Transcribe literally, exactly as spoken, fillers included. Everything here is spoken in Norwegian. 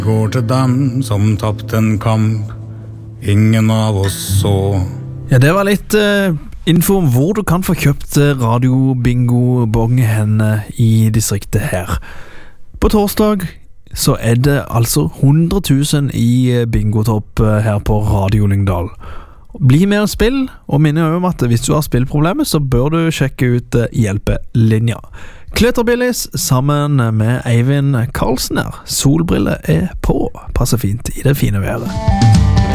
Går til dem som tappte en kamp ingen av oss så. Ja, det var litt uh, info om hvor du kan få kjøpt radio bingo bong henne i distriktet her. På torsdag så er det altså hundre tusen i bingotopp her på Radio Lyngdal. Bli med og spill, og minner om at hvis du har spillproblemer så bør du sjekke ut hjelpelinja. Kletterbillis sammen med Eivind Karlsen her. Solbrille er på, passer fint i det fine været.